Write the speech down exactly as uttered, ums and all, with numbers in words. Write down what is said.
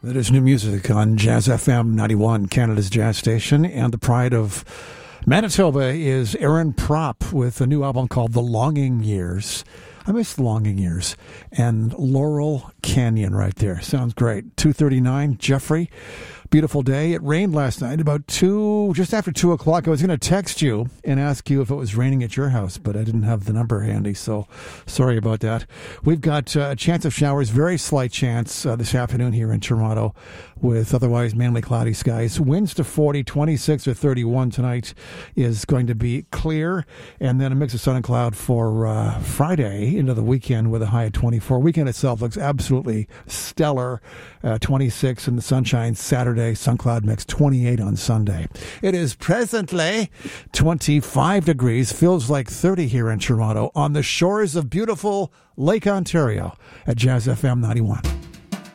That is new music on Jazz F M ninety-one, Canada's jazz station, and the pride of Manitoba is Aaron Propp with a new album called The Longing Years. I miss Longing Years. And Laurel Canyon right there. Sounds great. two thirty-nine, Jeffrey. Beautiful day. It rained last night about two, just after two o'clock. I was going to text you and ask you if it was raining at your house, but I didn't have the number handy, so sorry about that. We've got uh, a chance of showers, very slight chance uh, this afternoon here in Toronto, with otherwise mainly cloudy skies. Winds to forty, twenty-six or thirty-one tonight is going to be clear, and then a mix of sun and cloud for uh, Friday into the weekend with a high of twenty-four. Weekend itself looks absolutely stellar. Uh, twenty-six in the sunshine Saturday, sun cloud mix twenty-eight on Sunday. It is presently twenty-five degrees, feels like thirty here in Toronto on the shores of beautiful Lake Ontario at Jazz F M ninety-one.